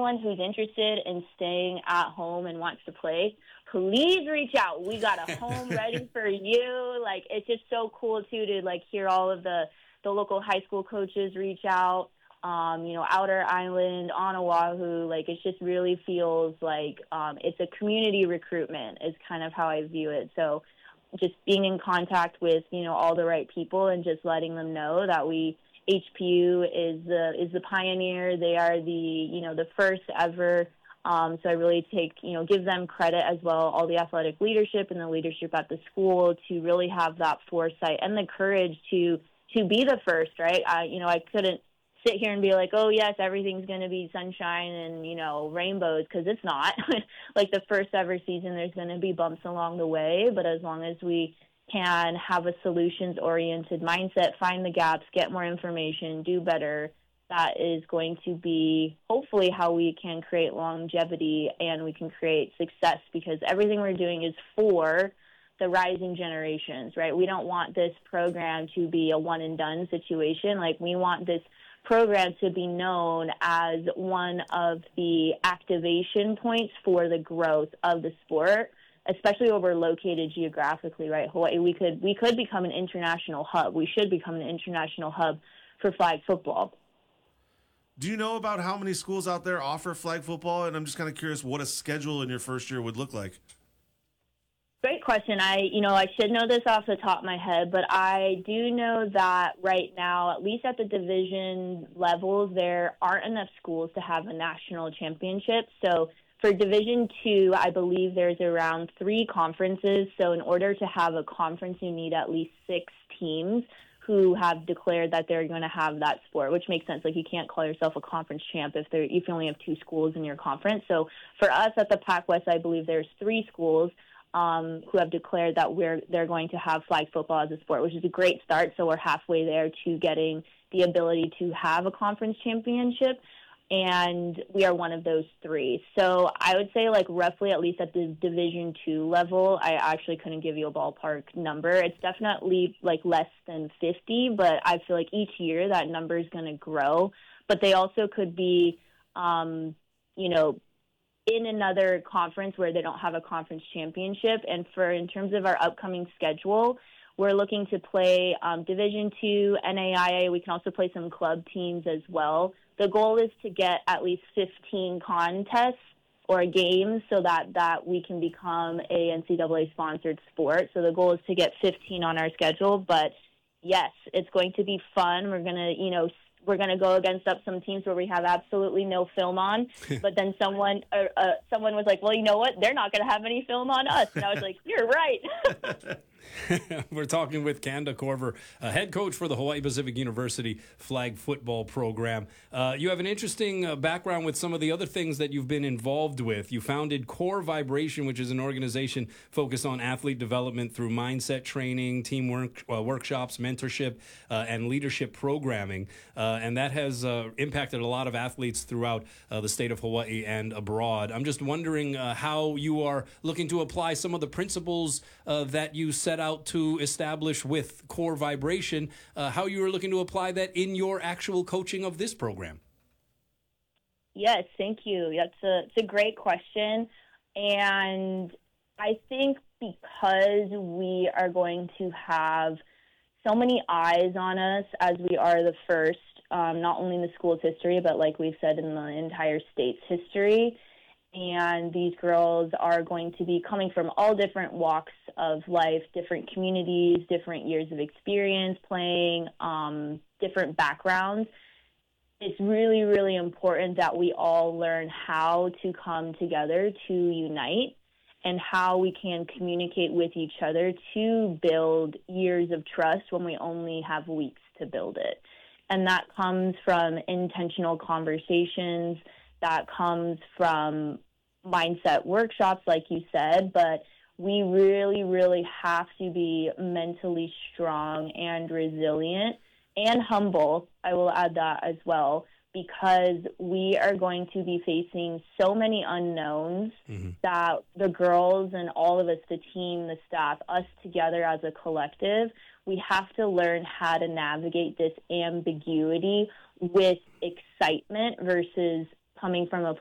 anyone who's interested in staying at home and wants to play, please reach out. We got a home ready for you. Like, it's just so cool, too, to, like, hear all of the local high school coaches reach out. Outer Island, on Oahu, like, it just really feels like it's a community recruitment is kind of how I view it. So just being in contact with, all the right people and just letting them know that HPU is the pioneer. They are the first ever. So I really give them credit as well, all the athletic leadership and the leadership at the school, to really have that foresight and the courage to be the first, right? I couldn't sit here and be like, oh, yes, everything's going to be sunshine and, rainbows, because it's not. Like, the first ever season, there's going to be bumps along the way, but as long as we can have a solutions-oriented mindset, find the gaps, get more information, do better, that is going to be hopefully how we can create longevity and we can create success, because everything we're doing is for the rising generations, right? We don't want this program to be a one-and-done situation. Like, we want this program to be known as one of the activation points for the growth of the sport, especially where we're located geographically, right? Hawaii, we could become an international hub. We should become an international hub for flag football. Do you know about how many schools out there offer flag football? And I'm just kind of curious what a schedule in your first year would look like. Great question. I should know this off the top of my head, but I do know that right now, at least at the division levels, there aren't enough schools to have a national championship. So for Division II, I believe there's around 3 conferences. So in order to have a conference, you need at least 6 teams who have declared that they're going to have that sport, which makes sense. Like, you can't call yourself a conference champ if you only have 2 schools in your conference. So for us at the Pac West, I believe there's 3 schools who have declared that they're going to have flag football as a sport, which is a great start. So we're halfway there to getting the ability to have a conference championship, and we are one of those 3. So I would say, like, roughly, at least at the Division II level, I actually couldn't give you a ballpark number. It's definitely, like, less than 50, but I feel like each year that number is going to grow. But they also could be, in another conference where they don't have a conference championship. And in terms of our upcoming schedule, we're looking to play Division II, NAIA. We can also play some club teams as well. The goal is to get at least 15 contests or games so that we can become a NCAA-sponsored sport. So the goal is to get 15 on our schedule. But, yes, it's going to be fun. We're going to go against some teams where we have absolutely no film on, but then someone was like, well, you know what? They're not going to have any film on us. And I was like, you're right. We're talking with Kanda Korver, head coach for the Hawaii Pacific University flag football program. You have an interesting background with some of the other things that you've been involved with. You founded Core Vibration, which is an organization focused on athlete development through mindset training, teamwork, workshops, mentorship, and leadership programming. And that has impacted a lot of athletes throughout the state of Hawaii and abroad. I'm just wondering how you are looking to apply some of the principles that you set out to establish with Core Vibration, how you are looking to apply that in your actual coaching of this program. Yes, thank you. It's a great question. And I think because we are going to have so many eyes on us as we are the first, not only in the school's history, but like we've said, in the entire state's history. And these girls are going to be coming from all different walks of life, different communities, different years of experience playing, different backgrounds. It's really, really important that we all learn how to come together to unite and how we can communicate with each other to build years of trust when we only have weeks to build it. And that comes from intentional conversations, that comes from mindset workshops, like you said, but we really, really have to be mentally strong and resilient and humble. I will add that as well, because we are going to be facing so many unknowns that the girls and all of us, the team, the staff, us together as a collective, we have to learn how to navigate this ambiguity with excitement versus coming from a